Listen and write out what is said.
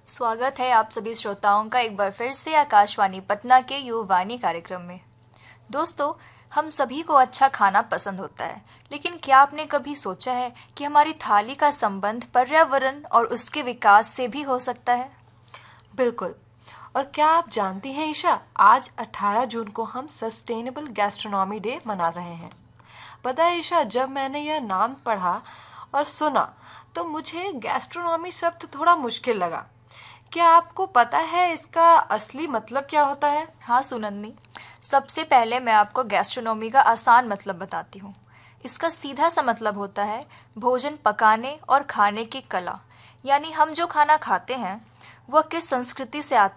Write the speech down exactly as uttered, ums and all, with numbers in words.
स्वागत है आप सभी श्रोताओं का एक बार फिर से आकाशवाणी पटना के युवावाणी कार्यक्रम में। दोस्तों, हम सभी को अच्छा खाना पसंद होता है, लेकिन क्या आपने कभी सोचा है कि हमारी थाली का संबंध पर्यावरण और उसके विकास से भी हो सकता है? बिल्कुल। और क्या आप जानती हैं ईशा, आज अठारह जून को हम सस्टेनेबल गैस्ट्रोनॉमी डे मना रहे हैं। पता है ईशा, जब मैंने यह नाम पढ़ा और सुना तो मुझे गैस्ट्रोनॉमी शब्द थोड़ा मुश्किल लगा। क्या आपको पता है इसका असली मतलब क्या होता है? हाँ सुनंदनी, सबसे पहले मैं आपको गैस्ट्रोनॉमी का आसान मतलब बताती हूँ। इसका सीधा सा मतलब होता है भोजन पकाने और खाने की कला। यानी हम जो खाना खाते हैं वह किस संस्कृति से आता